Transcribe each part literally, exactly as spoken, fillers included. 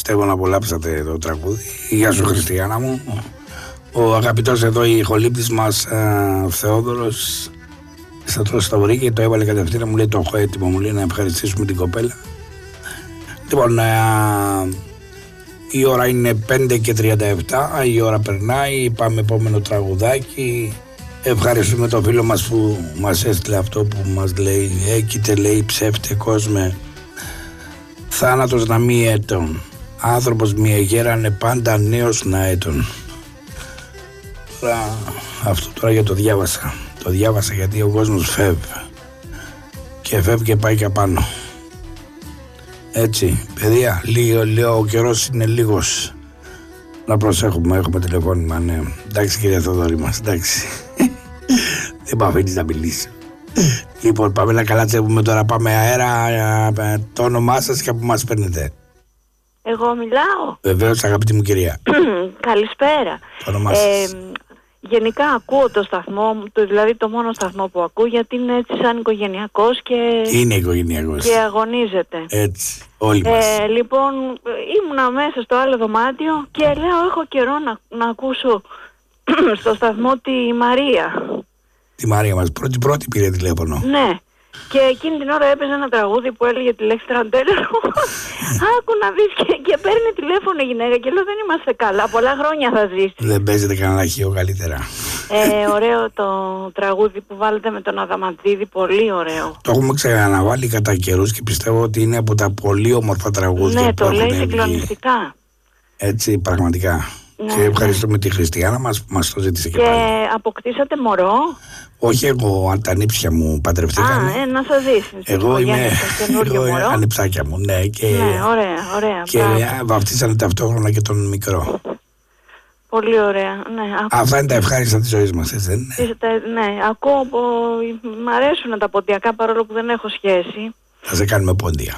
Πιστεύω να απολαύσατε το τραγούδι. Γεια σου Χριστιανά μου. Ο αγαπητός εδώ ηχολήπτης μας ε, Θεόδωρος στο Σταυρίκι το έβαλε κατευθείαν, μου λέει το έχω έτοιμο, μου λέει να ευχαριστήσουμε την κοπέλα. Λοιπόν, ε, η ώρα είναι πέντε και τριάντα επτά, η ώρα περνάει, πάμε επόμενο τραγουδάκι. Ευχαριστούμε τον φίλο μας που μας έστειλε αυτό που μας λέει, έκειτε λέει ψεύτε κόσμε, θάνατος να μη έτων, άνθρωπος μη εγέρανε πάντα νέος να έτων. Τώρα, αυτό τώρα για το διάβασα, το διάβασα γιατί ο κόσμος φεύγει και φεύγει και πάει και πάνω. Έτσι, παιδιά, λίγο, λίγο, ο καιρός είναι λίγος. Να προσέχουμε, έχουμε τηλεφώνημα, ναι. Εντάξει κύριε Θοδωρή μας, εντάξει. Δεν με αφήνεις να μιλήσω. Λοιπόν, πάμε να καλατσεύουμε τώρα, πάμε αέρα, το όνομά σας και από μας παίρνετε. Εγώ μιλάω. Βεβαίως, αγαπητή μου κυρία. Καλησπέρα. Το όνομά σας. Ε, γενικά ακούω το σταθμό, το, δηλαδή το μόνο σταθμό που ακούω, γιατί είναι έτσι σαν οικογενειακός και, είναι οικογενειακός και αγωνίζεται. Έτσι, όλοι μας. Ε, λοιπόν, ήμουνα μέσα στο άλλο δωμάτιο και λέω έχω καιρό να, να ακούσω στο σταθμό τη Μαρία. Τη Μαρία μας, πρώτη πρώτη πήρε τηλέφωνο. Ναι. Και εκείνη την ώρα έπαιζε ένα τραγούδι που έλεγε τη λέξη τραντέλο. Άκου να δεις και, και παίρνει τηλέφωνο η γυναίκα και λέω δεν είμαστε καλά, πολλά χρόνια θα ζήσει. Δεν παίζετε κανένα χείο καλύτερα. Ε, ωραίο το τραγούδι που βάλετε με τον Αδαμαντίδη, πολύ ωραίο. Το έχουμε ξαναβάλει κατά καιρούς και πιστεύω ότι είναι από τα πολύ όμορφα τραγούδια. Ναι, που το λέει βγει. συγκλονιστικά. Έτσι, πραγματικά. Ναι, και ευχαριστούμε ναι. τη Χριστιανά μας που μας το ζήτησε και, και πάλι. Και αποκτήσατε μωρό. Όχι εγώ, αν τα νύψια μου παντρευτήκαν. Α, ε, να σας δεις. Εγώ είμαι, εγώ είμαι ανιψάκια μου, ναι. Και, ναι, ωραία, ωραία. Και μπράβο. Βαφτίσανε ταυτόχρονα και τον μικρό. Πολύ ωραία, ναι. Αυτά είναι τα ευχάριστα της ζωής μας, έτσι δεν είναι? Ναι, ακούω, μ' αρέσουν τα ποντιακά παρόλο που δεν έχω σχέση. Θα σε κάνουμε πόντια.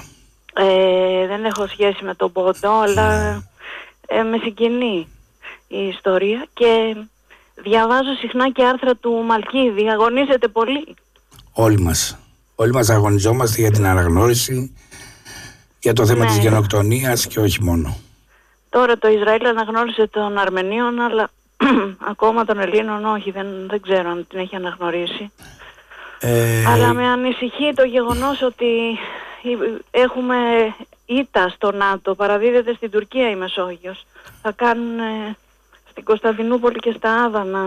Ε, δεν έχω σχέση με τον πόντο, αλλά ε, με συγκινεί η ιστορία και διαβάζω συχνά και άρθρα του Μαλκίδη, αγωνίζεται πολύ. Όλοι μας, όλοι μας αγωνιζόμαστε για την αναγνώριση, για το θέμα ναι. της γενοκτονίας και όχι μόνο. Τώρα το Ισραήλ αναγνώρισε των Αρμενίων, αλλά ακόμα των Ελλήνων όχι, δεν, δεν ξέρω αν την έχει αναγνωρίσει. Ε... Αλλά με ανησυχεί το γεγονός ότι έχουμε ήττα στο ΝΑΤΟ, παραδίδεται στην Τουρκία η Μεσόγειος. Θα κάνουν ε, στην Κωνσταντινούπολη και στα Άδανα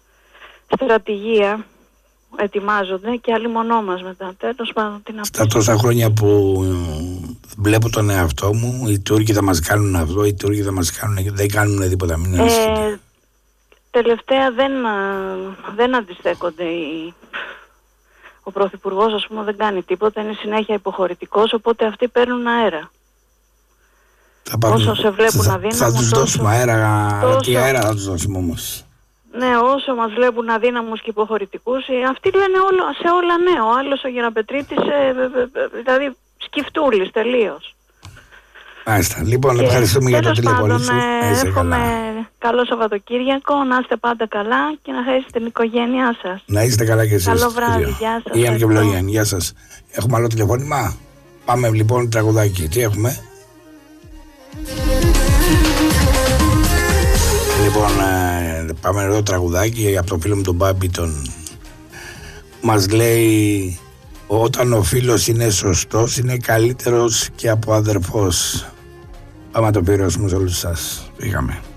στρατηγία, ετοιμάζονται και άλλοι μονό μας μετά. Τέλος πάντων, τι να πω. Στα τόσα χρόνια που βλέπω τον εαυτό μου, οι Τούρκοι θα μας κάνουν αυτό, οι Τούρκοι θα μας κάνουν και δεν κάνουν τίποτα. Μην ε, τελευταία δεν, δεν αντιστέκονται οι... Ο Πρωθυπουργός, ας πούμε, δεν κάνει τίποτα, είναι συνέχεια υποχωρητικός, οπότε αυτοί παίρνουν αέρα. Θα πάρουν, όσο σε βλέπουν θα, αδύναμος, θα τους δώσουμε αέρα, τόσο, τι αέρα θα τους δώσουμε όμως. Ναι, όσο μας βλέπουν αδύναμους και υποχωρητικούς, αυτοί λένε όλο, σε όλα ναι, ο άλλος ο Γεραπετρίτης, ε, δηλαδή σκυφτούλης τελείως. Μάλιστα, λοιπόν, και ευχαριστούμε για το τηλεφωνή σου. Εύχομαι καλό Σαββατοκύριακο, να είστε πάντα καλά και να χαρίσετε την οικογένειά σας. Να είστε καλά και εσείς. Καλό βράδυ, γεια σας. Ιαν και ευλογία, γεια σας. Έχουμε άλλο τηλεφώνημα? Πάμε λοιπόν τραγουδάκι. Τι έχουμε? Λοιπόν, πάμε εδώ τραγουδάκι από τον φίλο μου τον Μπάμπη. Τον... Μας λέει, όταν ο φίλος είναι σωστός είναι καλύτερος και από αδερφός. Πάμε να το πληρώσουμε σε όλους σας. Πήγαμε.